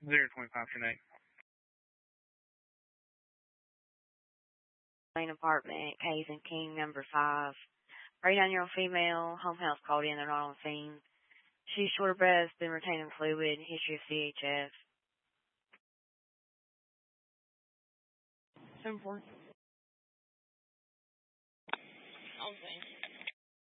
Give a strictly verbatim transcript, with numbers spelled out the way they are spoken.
Zero twenty-five tonight. Lane apartment, Hayes and King, number five. thirty-nine-year-old female, home health called in, they're not on scene. She's short of breath, been retaining fluid, history of C H F. seven four. On scene.